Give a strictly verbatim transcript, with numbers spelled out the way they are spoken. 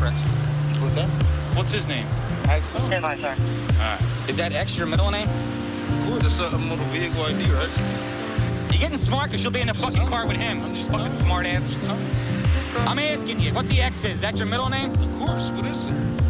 correction. What's that? What's his name? Axel. Stand by, sir. All right. Is that X your middle name? Cool, that's a motor vehicle I D, right? You getting smart because you'll be in the fucking car with him. You fucking smart ass. I'm asking you, what the X is? Is that your middle name? Of course, what is it?